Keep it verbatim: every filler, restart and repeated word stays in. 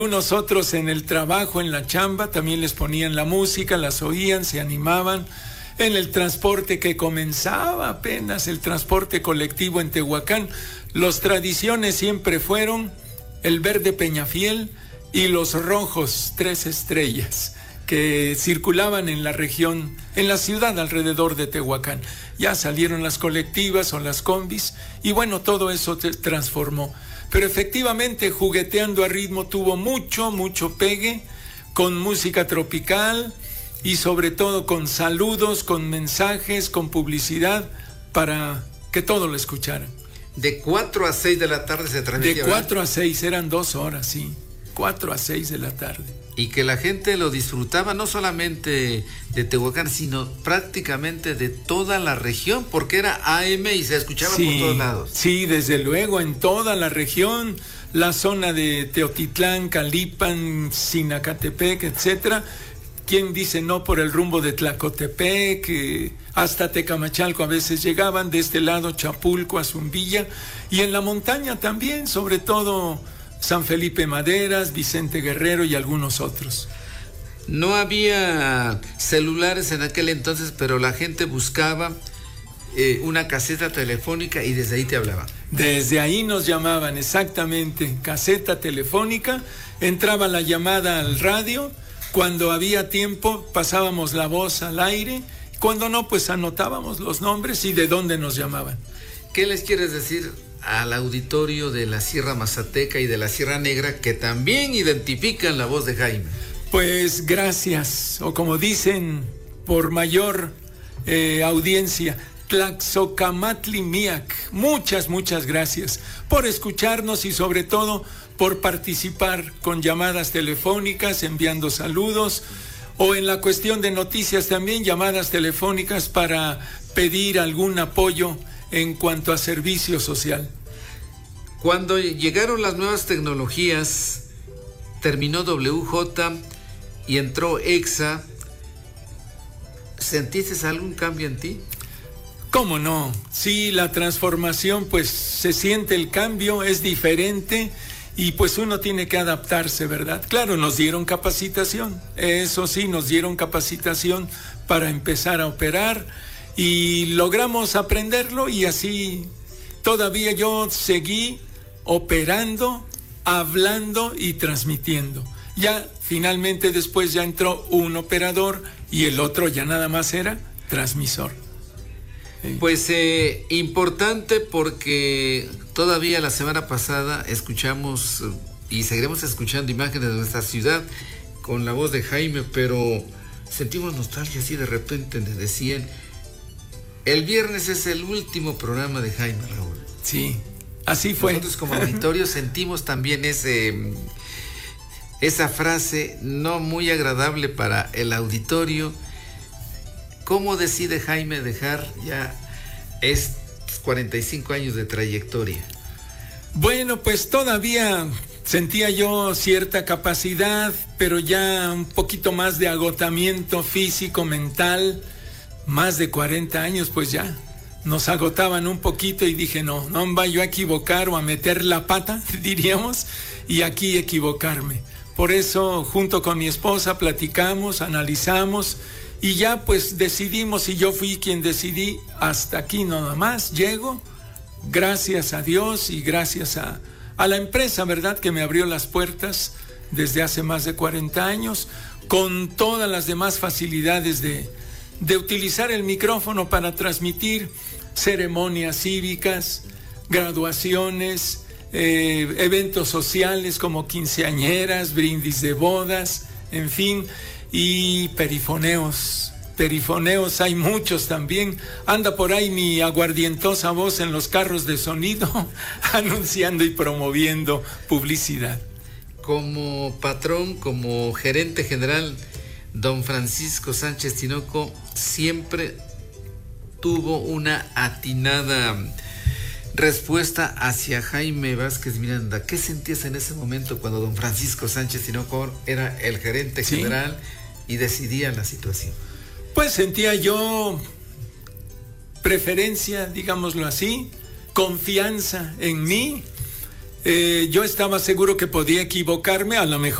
Unos otros en el trabajo, en la chamba, también les ponían la música, las oían, se animaban. En el transporte que comenzaba apenas, el transporte colectivo en Tehuacán, las tradiciones siempre fueron el verde Peñafiel y los rojos Tres Estrellas, que circulaban en la región, en la ciudad alrededor de Tehuacán. Ya salieron las colectivas o las combis y bueno, todo eso se transformó. Pero efectivamente, Jugueteando a Ritmo tuvo mucho, mucho pegue con música tropical y sobre todo con saludos, con mensajes, con publicidad para que todo lo escucharan. De cuatro a seis de la tarde se transmitía. De cuatro a seis, eran dos horas, sí. cuatro a seis de la tarde. Y que la gente lo disfrutaba no solamente de Tehuacán, sino prácticamente de toda la región, porque era A M y se escuchaba sí, por todos lados. Sí, desde luego, en toda la región, la zona de Teotitlán, Calipan, Sinacatepec, etcétera. ¿Quién dice no por el rumbo de Tlacotepec? Eh, hasta Tecamachalco a veces llegaban, de este lado Chapulco, Azumbilla, y en la montaña también, sobre todo San Felipe Maderas, Vicente Guerrero y algunos otros. No había celulares en aquel entonces, pero la gente buscaba eh, una caseta telefónica y desde ahí te hablaban. Desde ahí nos llamaban, exactamente, caseta telefónica, entraba la llamada al radio, cuando había tiempo pasábamos la voz al aire, cuando no, pues anotábamos los nombres y de dónde nos llamaban. ¿Qué les quieres decir al auditorio de la Sierra Mazateca y de la Sierra Negra que también identifican la voz de Jaime? Pues gracias, o como dicen por mayor eh, audiencia, Tlaxocamatli Miak, muchas, muchas gracias por escucharnos y sobre todo por participar con llamadas telefónicas, enviando saludos, o en la cuestión de noticias también, llamadas telefónicas para pedir algún apoyo en cuanto a servicio social. Cuando llegaron las nuevas tecnologías, terminó W J y entró EXA, ¿sentiste algún cambio en ti? ¿Cómo no? Sí, la transformación, pues se siente el cambio, es diferente y pues uno tiene que adaptarse, ¿verdad? Claro, nos dieron capacitación, eso sí, nos dieron capacitación para empezar a operar y logramos aprenderlo y así todavía yo seguí operando, hablando y transmitiendo. Ya finalmente después ya entró un operador y el otro ya nada más era transmisor. Sí. Pues eh, importante porque todavía la semana pasada escuchamos y seguiremos escuchando imágenes de nuestra ciudad con la voz de Jaime, pero sentimos nostalgia así de repente, le decían, el viernes es el último programa de Jaime, Raúl. Sí, así fue. Nosotros como auditorio sentimos también ese, esa frase no muy agradable para el auditorio. ¿Cómo decide Jaime dejar ya estos cuarenta y cinco años de trayectoria? Bueno, pues todavía sentía yo cierta capacidad, pero ya un poquito más de agotamiento físico, mental, más de cuarenta años, pues ya nos agotaban un poquito y dije, no, no me vaya yo a equivocar o a meter la pata, diríamos, y aquí equivocarme. Por eso, junto con mi esposa, platicamos, analizamos, y ya pues decidimos, y yo fui quien decidí, hasta aquí nada más, llego, gracias a Dios y gracias a, a la empresa, ¿verdad?, que me abrió las puertas desde hace más de cuarenta años, con todas las demás facilidades de, de utilizar el micrófono para transmitir ceremonias cívicas, graduaciones, eh, eventos sociales como quinceañeras, brindis de bodas, en fin, y perifoneos, perifoneos hay muchos también. Anda por ahí mi aguardientosa voz en los carros de sonido anunciando y promoviendo publicidad. Como patrón, como gerente general, don Francisco Sánchez Tinoco siempre tuvo una atinada respuesta hacia Jaime Vázquez Miranda. ¿Qué sentías en ese momento cuando don Francisco Sánchez Tinoco era el gerente ¿Sí? general y decidía la situación? Pues sentía yo preferencia, digámoslo así, confianza en mí, Eh, yo estaba seguro que podía equivocarme, a lo mejor